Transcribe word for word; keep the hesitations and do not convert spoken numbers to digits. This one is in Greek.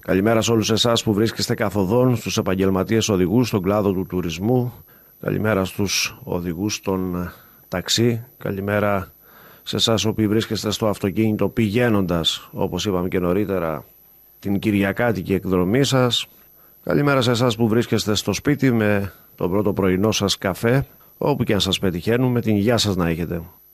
Καλημέρα σε όλους εσάς που βρίσκεστε καθοδόν, στους επαγγελματίες οδηγούς στον κλάδο του τουρισμού. Καλημέρα στους οδηγούς των ταξί. Καλημέρα σε εσάς οποίοι βρίσκεστε στο αυτοκίνητο πηγαίνοντας, όπως είπαμε και νωρίτερα, την κυριακάτικη εκδρομή σας. Καλημέρα σε εσάς που βρίσκεστε στο σπίτι με τον πρώτο πρωινό σας καφέ, όπου και αν σας πετυχαίνουμε, την υγεία σας να έχετε.